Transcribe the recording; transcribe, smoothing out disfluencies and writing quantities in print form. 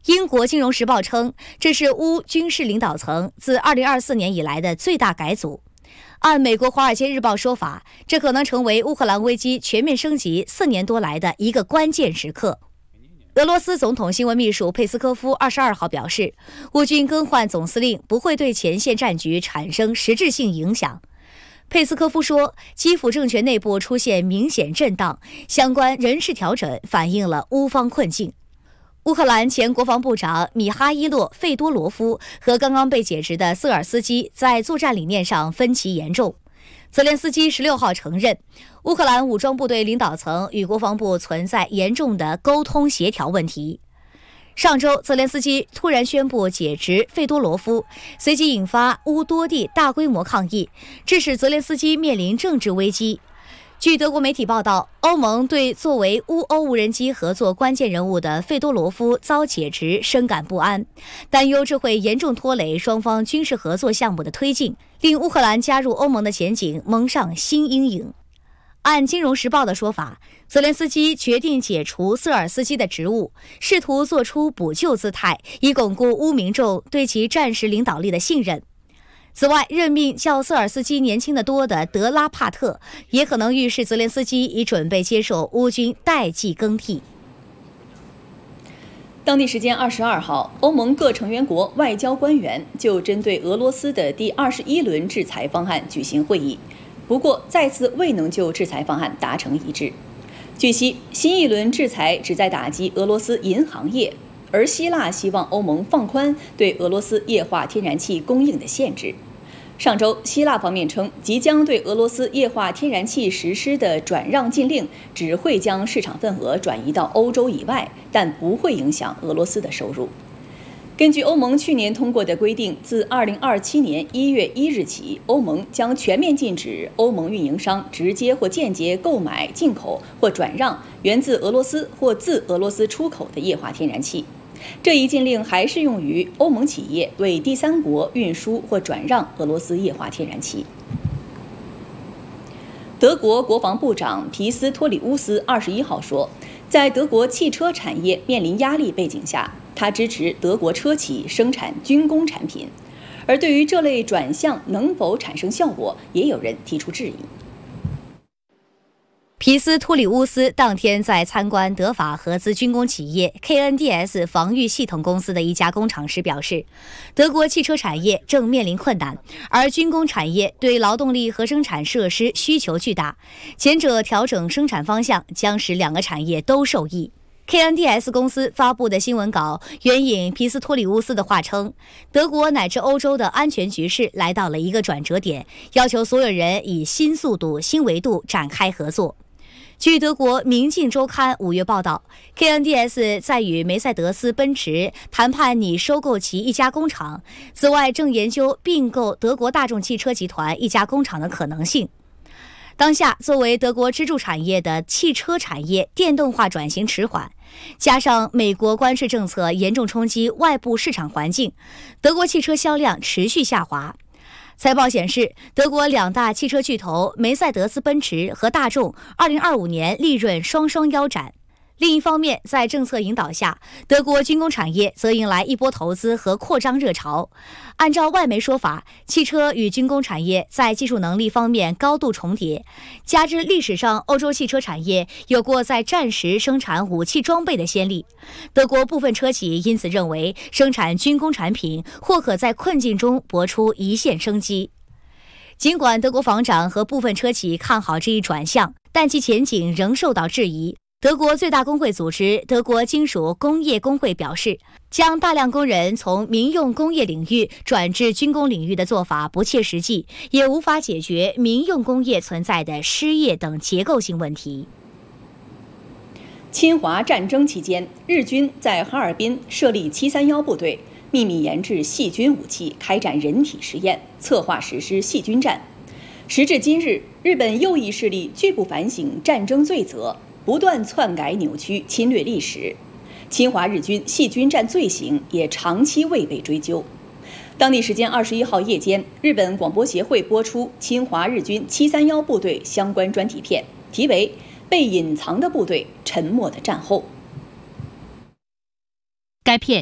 英国金融时报称，这是乌军事领导层自2024年以来的最大改组。按美国《华尔街日报》说法，这可能成为乌克兰危机全面升级4年多来的一个关键时刻。俄罗斯总统新闻秘书佩斯科夫22号表示，乌军更换总司令不会对前线战局产生实质性影响。佩斯科夫说，基辅政权内部出现明显震荡，相关人事调整反映了乌方困境。乌克兰前国防部长米哈伊洛·费多罗夫和刚刚被解职的瑟尔斯基在作战理念上分歧严重。泽连斯基16号承认，乌克兰武装部队领导层与国防部存在严重的沟通协调问题。上周，泽连斯基突然宣布解职费多罗夫，随即引发乌多地大规模抗议，致使泽连斯基面临政治危机。据德国媒体报道，欧盟对作为乌欧无人机合作关键人物的费多罗夫遭解职深感不安，担忧这会严重拖累双方军事合作项目的推进，令乌克兰加入欧盟的前景蒙上新阴影。按《金融时报》的说法，泽连斯基决定解除瑟尔斯基的职务，试图做出补救姿态，以巩固乌民众对其战时领导力的信任。此外，任命较瑟尔斯基年轻得多的德拉帕特也可能预示泽连斯基已准备接受乌军代际更替。 当地时间22号，欧盟各成员国外交官员就针对俄罗斯的第21轮制裁方案举行会议，不过再次未能就制裁方案达成一致。据悉，新一轮制裁旨在打击俄罗斯银行业，而希腊希望欧盟放宽对俄罗斯液化天然气供应的限制。上周，希腊方面称，即将对俄罗斯液化天然气实施的转让禁令只会将市场份额转移到欧洲以外，但不会影响俄罗斯的收入。根据欧盟去年通过的规定，自2027年1月1日起，欧盟将全面禁止欧盟运营商直接或间接购买、进口或转让源自俄罗斯或自俄罗斯出口的液化天然气。这一禁令还适用于欧盟企业为第三国运输或转让俄罗斯液化天然气。德国国防部长皮斯托里乌斯21号说，在德国汽车产业面临压力背景下，他支持德国车企生产军工产品。而对于这类转向能否产生效果，也有人提出质疑。 皮斯托里乌斯当天在参观德法合资军工企业 KNDS 防御系统公司的一家工厂时表示，德国汽车产业正面临困难，而军工产业对劳动力和生产设施需求巨大，前者调整生产方向将使两个产业都受益。KNDS 公司发布的新闻稿援引皮斯托里乌斯的话称，德国乃至欧洲的安全局势来到了一个转折点，要求所有人以新速度、新维度展开合作。据德国《明镜周刊》5月报道， KNDS 在与梅赛德斯奔驰谈判拟收购其一家工厂，此外正研究并购德国大众汽车集团一家工厂的可能性。当下，作为德国支柱产业的汽车产业电动化转型迟缓，加上美国关税政策严重冲击外部市场环境，德国汽车销量持续下滑。财报显示，德国两大汽车巨头梅赛德斯奔驰和大众2025年利润双双腰斩。另一方面，在政策引导下，德国军工产业则迎来一波投资和扩张热潮。按照外媒说法，汽车与军工产业在技术能力方面高度重叠，加之历史上欧洲汽车产业有过在战时生产武器装备的先例，德国部分车企因此认为生产军工产品或可在困境中搏出一线生机。尽管德国防长和部分车企看好这一转向，但其前景仍受到质疑。德国最大工会组织德国金属工业工会表示，将大量工人从民用工业领域转至军工领域的做法不切实际，也无法解决民用工业存在的失业等结构性问题。 侵华战争期间，日军在哈尔滨设立731部队，秘密研制细菌武器，开展人体实验，策划实施细菌战。时至今日，日本右翼势力拒不反省战争罪责，不断篡改扭曲侵略历史，侵华日军细菌战罪行也长期未被追究。当地时间21号夜间，日本广播协会播出侵华日军731部队相关专题片，题为《被隐藏的部队：沉默的战后》。 该片